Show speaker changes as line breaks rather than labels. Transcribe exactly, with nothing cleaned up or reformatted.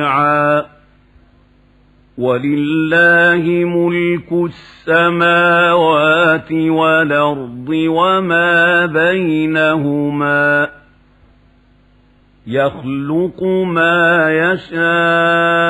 وَلِلَّهِ مُلْكُ السَّمَاوَاتِ وَالْأَرْضِ وَمَا بَيْنَهُمَا ۚ يَخْلُقُ مَا يَشَاءُ